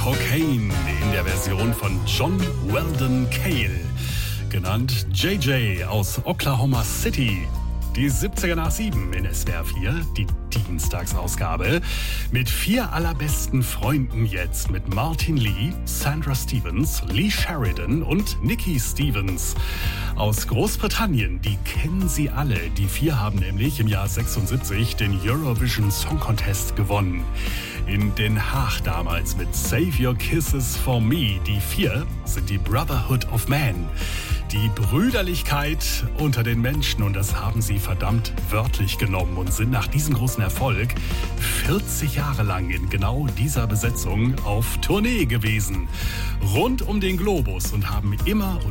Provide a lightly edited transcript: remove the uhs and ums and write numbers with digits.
Cocaine in der Version von John Weldon Cale, genannt JJ aus Oklahoma City. Die 70er nach 7 in SWR 4, die Dienstagsausgabe, mit 4 allerbesten Freunden jetzt, mit Martin Lee, Sandra Stevens, Lee Sheridan und Nikki Stevens. Aus Großbritannien, die kennen Sie alle. Die 4 haben nämlich im Jahr 76 den Eurovision Song Contest gewonnen. In Den Haag damals mit Save Your Kisses for Me. Die 4 sind die Brotherhood of Man. Die Brüderlichkeit unter den Menschen, und das haben sie verdammt wörtlich genommen und sind nach diesem großen Erfolg 40 Jahre lang in genau dieser Besetzung auf Tournee gewesen. Rund um den Globus und haben immer